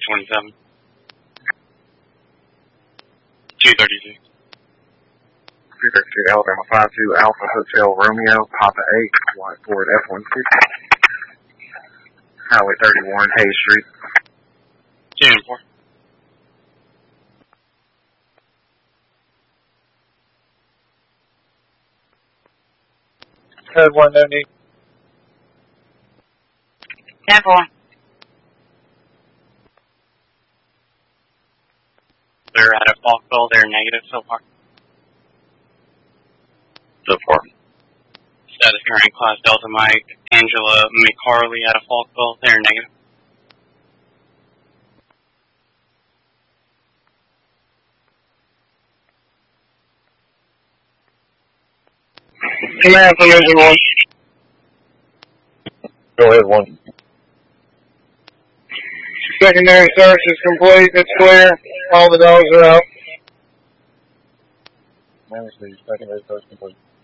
27. 232. 232 Alabama 52 Alpha Hotel Romeo, Papa 8, White Ford F-150. Highway 31, Hayes Street. 2 and 4. Code 1, no need. 10-4. They're at a Falkville. They're negative so far. So far. Status current class Delta Mike. Angela McCarley at a Falkville. They're negative. Command from engine 1. Go ahead, 1. Secondary search is complete. It's clear. All the dogs are out. Secondary search complete.